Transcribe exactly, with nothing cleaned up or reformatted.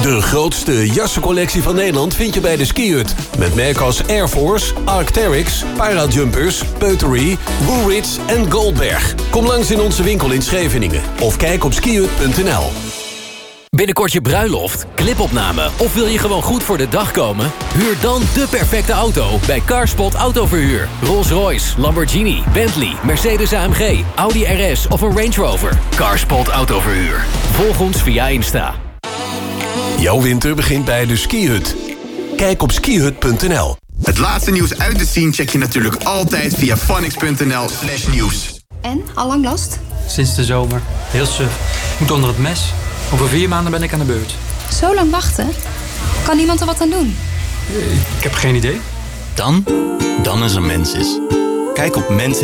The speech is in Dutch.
De grootste jassencollectie van Nederland vind je bij de Skihut. Met merken als Air Force, Arc'teryx, Parajumpers, Peuterie, Woolrich en Goldberg. Kom langs in onze winkel in Scheveningen. Of kijk op skihut punt n l. Binnenkort je bruiloft, clipopname of wil je gewoon goed voor de dag komen? Huur dan de perfecte auto bij Carspot Autoverhuur. Rolls-Royce, Lamborghini, Bentley, Mercedes A M G, Audi R S of een Range Rover. Carspot Autoverhuur. Volg ons via Insta. Jouw winter begint bij de Skihut. Kijk op skihut punt n l. Het laatste nieuws uit de scene check je natuurlijk altijd via phonics punt n l slash nieuws. En, al lang last? Sinds de zomer. Heel suf. Moet onder het mes. Over vier maanden ben ik aan de beurt. Zo lang wachten? Kan niemand er wat aan doen? Ik heb geen idee. Dan? Dan is er Mensis. Kijk op mensis